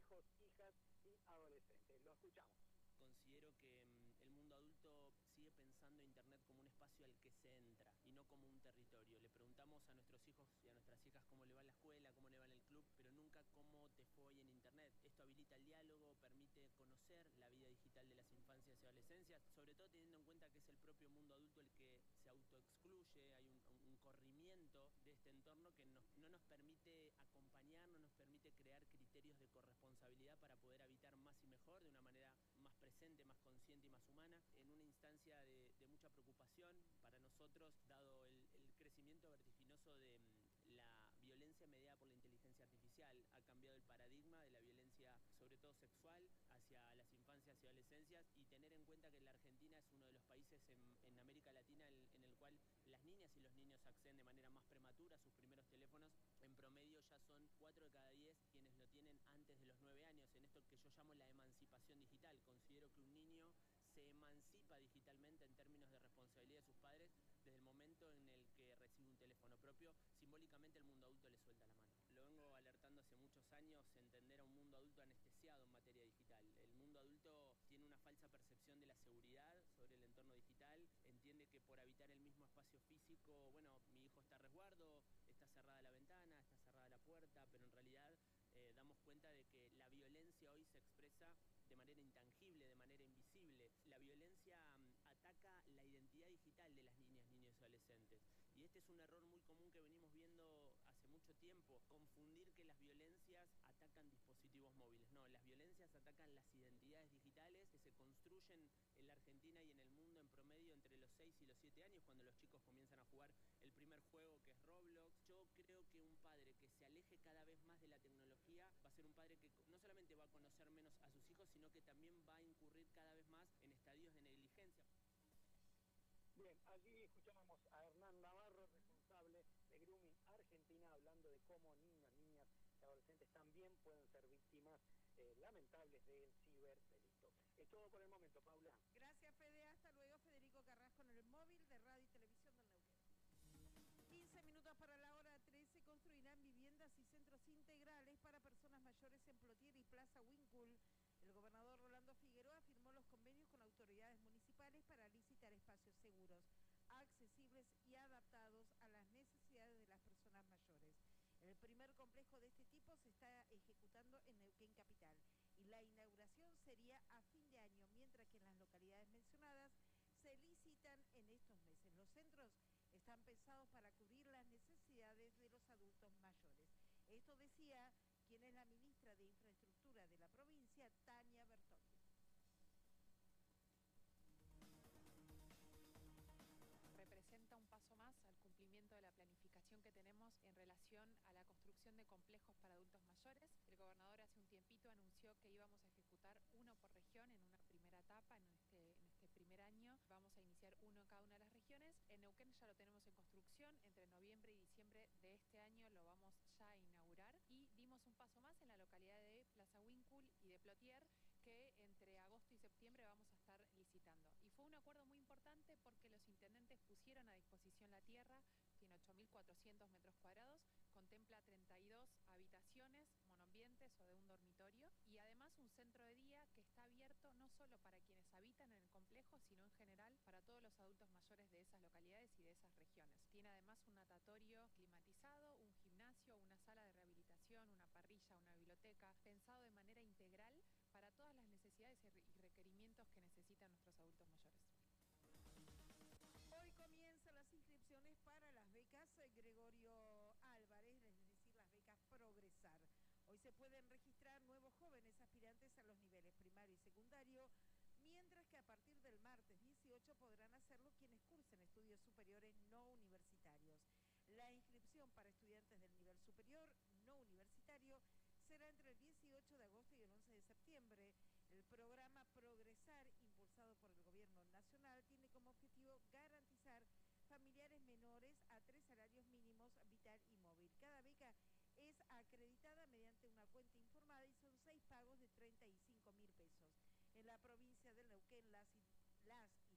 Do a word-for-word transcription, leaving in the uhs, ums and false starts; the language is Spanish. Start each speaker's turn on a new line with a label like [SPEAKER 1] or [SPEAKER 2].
[SPEAKER 1] hijos, hijas y adolescentes. Lo escuchamos.
[SPEAKER 2] Considero que mmm, el mundo adulto sigue pensando Internet como un espacio al que se entra y no como un territorio. Le preguntamos a nuestros hijos y a nuestras hijas cómo le va en la escuela, cómo le va en el club, pero nunca cómo te fue hoy en Internet. Esto habilita el diálogo, permite conocer la vida digital de las infancias y adolescencias, sobre todo teniendo en cuenta que es el propio mundo adulto el que se autoexcluye, hay un, un corrimiento de este entorno que no, no nos permite acompañar, no nos permite crear criterios de corresponsabilidad para poder habitar más y mejor, de una manera más presente, más consciente y más humana, en una instancia de, de mucha preocupación para nosotros, dado el, el crecimiento vertiginoso de mm, la violencia mediada por la inteligencia artificial. Ha cambiado el paradigma de la violencia, sobre todo sexual, hacia las infancias y adolescencias, y tener en cuenta que la Argentina es uno de los países en, en América Latina en, en el cual las niñas y los niños acceden de manera más prematura a sus primeros teléfonos. En promedio ya son cuatro de cada diez quienes lo tienen antes de los nueve años, en esto que yo llamo la emancipación digital. Considero que un niño se emancipa digitalmente en términos de responsabilidad de sus padres desde el momento en el que recibe un teléfono propio. Simbólicamente el mundo adulto le suelta la mano. Lo vengo alertando hace muchos años, entender a un mundo adulto anestesiado en materia digital. El mundo adulto tiene una falsa percepción de la seguridad sobre el entorno digital, entiende que por habitar el mismo espacio físico, bueno, mi hijo está a resguardo, está cerrada la ventana, está cerrada la puerta, pero en realidad eh, damos cuenta de que la violencia hoy se expresa de manera intangible, de manera invisible. La violencia um, ataca la identidad digital de las niñas, niños y adolescentes. Y este es un error muy común que venimos viendo hace mucho tiempo, confundir que las violencias atacan dispositivos móviles. No, las violencias atacan las identidades digitales que se construyen en la Argentina y en el mundo en promedio entre los seis y los siete años, cuando los chicos comienzan a jugar el primer juego, que es Roblox. Yo creo que un padre que se aleje cada vez más de la tecnología va a ser un padre que no solamente va a conocer menos a sus hijos, sino que también va a incurrir cada vez más en estadios de negligencia.
[SPEAKER 1] Bien, allí escuchábamos a Hernán Navarro, responsable de Grooming Argentina, hablando de cómo niños, niñas y adolescentes también pueden ser víctimas eh, lamentables del ciberdelito. Es todo por el momento, Paula.
[SPEAKER 3] Gracias, Fede. Hasta luego. Federico Carrasco en el móvil de Radio y Televisión del Neuquén. quince minutos para la hora trece. Construirán viviendas y centros integrales para personas mayores en Plotier y Plaza Winkul. El gobernador Rolando Figueroa firmó los convenios con autoridades municipales para licitar espacios seguros, accesibles y adaptados a las necesidades de las personas mayores. El primer complejo de este tipo se está ejecutando en Neuquén Capital y la inauguración sería a fin de año, mientras que en las localidades mencionadas se licitan en estos meses. Los centros están pensados para cubrir las necesidades de los adultos mayores. Esto decía quien es la ministra de Infraestructura de la provincia, Tania Bertoldi.
[SPEAKER 4] Representa un paso más al cumplimiento de la planificación que tenemos en relación a la construcción de complejos para adultos mayores. El gobernador hace un tiempito anunció que íbamos a ejecutar uno por región en una primera etapa, en este, en este primer año. Vamos a iniciar uno en cada una de las regiones. En Neuquén ya lo tenemos en construcción, entre noviembre y diciembre de este año lo vamos ya a inaugurar. Y dimos un paso más en la localidad de Plaza Winkul y de Plotier, que entre agosto y septiembre vamos a estar licitando. Y fue un acuerdo muy importante porque los intendentes pusieron a disposición la tierra, tiene ocho mil cuatrocientos metros cuadrados, contempla treinta y dos habitaciones monoambientes o de un dormitorio y además un centro de día que está abierto no solo para quienes habitan en el complejo, sino en general para todos los adultos mayores de esas localidades y de esas regiones. Tiene además un natatorio climatizado, un gimnasio, una sala de rehabilitación, una parrilla, una biblioteca, pensado de manera integral para todas las necesidades y requerimientos que necesitan nuestros adultos mayores.
[SPEAKER 3] Hoy comienzan las inscripciones para las becas Gregorio Álvarez, es decir, las becas Progresar. Hoy se pueden registrar nuevos jóvenes aspirantes a los niveles primario y secundario, mientras que a partir del martes dieciocho podrán hacerlo quienes cursen estudios superiores no universitarios. La inscripción para estudiantes del nivel superior no universitario será entre el dieciocho de agosto y el once de septiembre. El programa Progresar, impulsado por el Gobierno Nacional, tiene como objetivo garantizar familiares menores a tres salarios mínimos vital y móvil. Cada beca es acreditada mediante una cuenta informada y son seis pagos de treinta y cinco mil pesos. En la provincia del Neuquén, las, las